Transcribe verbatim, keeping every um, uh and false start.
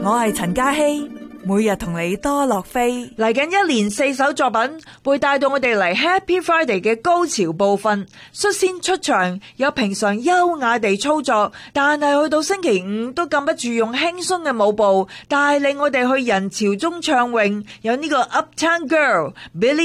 我係陳嘉希，每日同你多樂飛。 嚟緊一連四首作品會帶到我哋嚟 Happy Friday 嘅高潮部分。率先出場有平常優雅地操作，但係去到星期五都禁不住用輕鬆嘅舞步帶領我哋去人潮中暢泳。有呢個 Uptown Girl Billie